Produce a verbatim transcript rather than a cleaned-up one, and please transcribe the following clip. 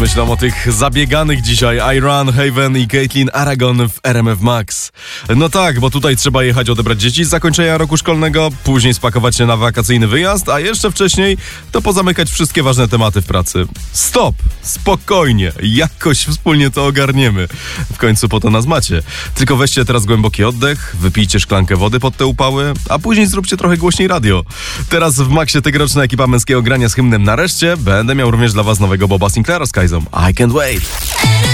Myślą o tych zabieganych dzisiaj Iran, Haven i Caitlin Aragon w R M F Max. No tak, bo tutaj trzeba jechać odebrać dzieci z zakończenia roku szkolnego, później spakować się na wakacyjny wyjazd, a jeszcze wcześniej to pozamykać wszystkie ważne tematy w pracy. Stop! Spokojnie! Jakoś wspólnie to ogarniemy. W końcu po to nas macie. Tylko weźcie teraz głęboki oddech, wypijcie szklankę wody pod te upały, a później zróbcie trochę głośniej radio. Teraz w Maxie tegoroczna ekipa męskiego grania z hymnem Nareszcie. Będę miał również dla was nowego Boba Sinclaira z Kajzą. I can't wait!